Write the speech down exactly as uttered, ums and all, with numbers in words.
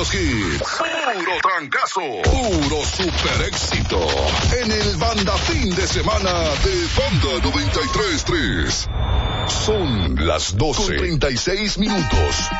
puros hits, puro trancazo, puro super éxito. En el Banda Fin de Semana de Banda noventa y tres punto tres. Son las doce con treinta y seis minutos.